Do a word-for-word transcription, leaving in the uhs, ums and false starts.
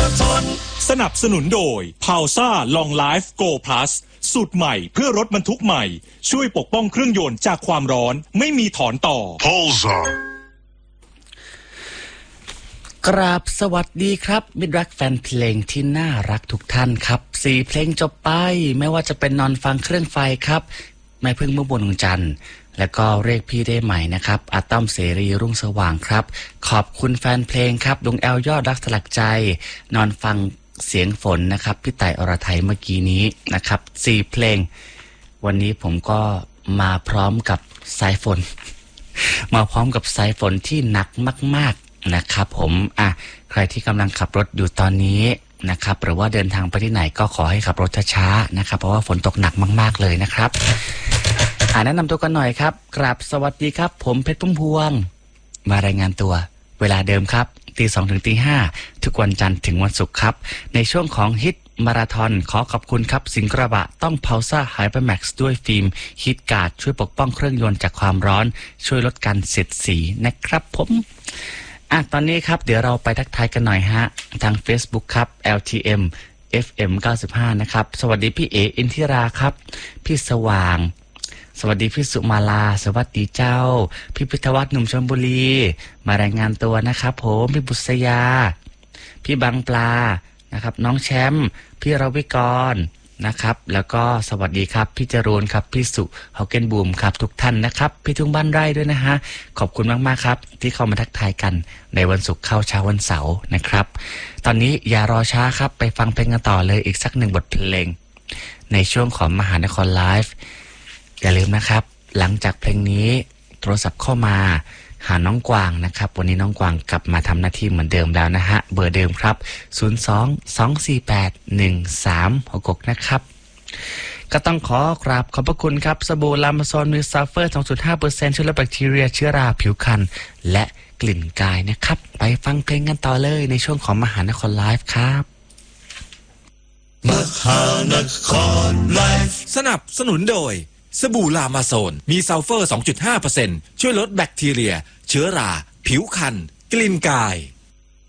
สนับสนุนโดย พาวซ่า Long Life Go Plus สูตรใหม่เพื่อรถบรรทุกใหม่ช่วยปกป้องเครื่องยนต์จากความร้อนไม่มีถอนต่อ Pulsar กราบสวัสดีครับมิตรรักแฟนเพลงที่น่ารักทุกท่านครับสี่เพลงจบไปไม่ว่าจะเป็นนอนฟังเครื่องไฟครับแม่พึ่งเมื่อบนดวงจันทร์แล้วก็เรียกพี่ได้ใหม่นะครับอาต้อมเสรีรุ่งสว่างครับขอบคุณแฟนเพลงครับดวงแอลยอดรักสลักใจนอนฟังเสียงฝนนะครับพี่ต่ายอรไทยเมื่อกี้นี้นะครับสี่เพลงวันนี้ผมก็มาพร้อมกับสายฝน มาพร้อมกับสายฝนที่หนักมากๆนะครับผมอ่ะใครที่กำลังขับรถอยู่ตอนนี้นะครับหรือว่าเดินทางไปที่ไหนก็ขอให้ขับรถช้าๆนะครับเพราะว่าฝนตกหนักมากๆเลยนะครับอ่าแนะนำตัวกันหน่อยครับกราบสวัสดีครับผมเพชรพุ่มพวงมารายงานตัวเวลาเดิมครับตีสองถึงตีห้าทุกวันจันทร์ถึงวันศุกร์ครับในช่วงของฮิตมาราธอนขอขอบคุณครับสิงห์กระบะต้องพาวซ่าไฮเปอร์แม็กซ์ด้วยฟิล์มฮิตการ์ดช่วยปกป้องเครื่องยนต์จากความร้อนช่วยลดการเสียดสีนะครับผมอ่ะตอนนี้ครับเดี๋ยวเราไปทักทายกันหน่อยฮะทาง Facebook ครับ แอล ที เอ็ม เอฟ เอ็ม เก้าสิบห้านะครับสวัสดีพี่เออินทิราครับพี่สว่างสวัสดีพี่สุมาลาสวัสดีเจ้าพี่พิทวัฒน์หนุ่มชลบุรีมารายงานตัวนะครับผมพี่บุษยาพี่บังปลานะครับน้องแชมป์พี่รวิกรนะครับแล้วก็สวัสดีครับพี่จรูนครับพี่สุฮอกเกนบูมครับทุกท่านนะครับพี่ทุ่งบ้านไร่ด้วยนะฮะขอบคุณมากๆครับที่เข้ามาทักทายกันในวันศุกร์เข้าเช้าวันเสาร์นะครับตอนนี้อย่ารอช้าครับไปฟังเพลงกันต่อเลยอีกสักหนึ่งบทเพลงในช่วงของมหานครไลฟ์อย่าลืมนะครับหลังจากเพลงนี้โทรศัพท์เข้ามาหาน้องกวางนะครับวันนี้น้องกวางกลับมาทำหน้าที่เหมือนเดิมแล้วนะฮะเบอร์เดิมครับศูนย์ สอง สอง สี่ แปด หนึ่ง สาม หก หกนะครับก็ต้องขอกราบขอบพระคุณครับสบู่ลามาโซนมิลซัลเฟอร์ สองจุดห้าเปอร์เซ็นต์ ช่วยลดแบคทีเรียเชื้อราผิวคันและกลิ่นกายนะครับไปฟังเพลงกันต่อเลยในช่วงของมหานครไลฟ์ครับมหานครไลฟ์สนับสนุนโดยสบู่ลามาโซนมีซัลเฟอร์ สองจุดห้าเปอร์เซ็นต์ ช่วยลดแบคทีเรียเชื้อราผิวคันกลิ่นกาย